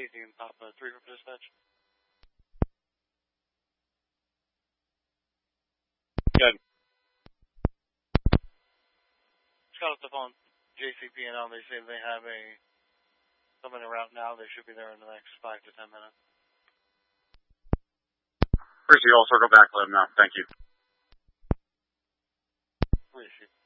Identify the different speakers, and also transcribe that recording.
Speaker 1: Easy and Papa 3 for dispatch.
Speaker 2: Good.
Speaker 1: Just got off the phone. JCP&L, they say they have someone en route now. They should be there in the next 5 to 10 minutes.
Speaker 2: Appreciate you. I'll circle back, let them know. Thank you.
Speaker 1: Appreciate it.